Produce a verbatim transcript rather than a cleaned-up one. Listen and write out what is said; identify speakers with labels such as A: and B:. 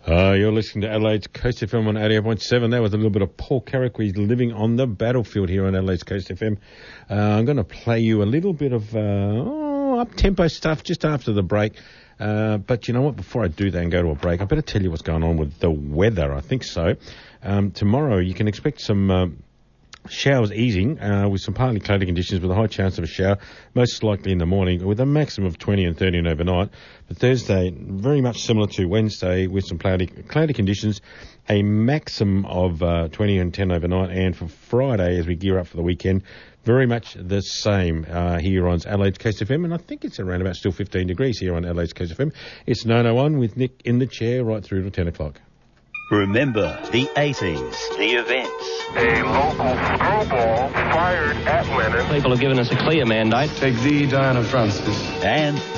A: Uh, you're listening to Adelaide's Coast F M on eighty-eight point seven. That was a little bit of Paul Carrick. He's living on the battlefield here on Adelaide's Coast F M. Uh, I'm going to play you a little bit of uh, oh, up-tempo stuff just after the break. Uh, but you know what? Before I do that and go to a break, I better tell you what's going on with the weather. I think so. Um, tomorrow you can expect some... Um, Showers easing uh, with some partly cloudy conditions with a high chance of a shower, most likely in the morning, with a maximum of twenty and thirty and overnight. But Thursday, very much similar to Wednesday, with some cloudy cloudy conditions, a maximum of uh, twenty and ten overnight. And for Friday, as we gear up for the weekend, very much the same uh, here on Adelaide's Coast F M. And I think it's around about still fifteen degrees here on Adelaide's Coast F M. It's nine oh one with Nick in the chair right through to ten o'clock.
B: Remember the eighties, the events.
C: A local snowball fired at Lennon.
D: People have given us a clear mandate.
E: Take thee, Diana Francis.
B: And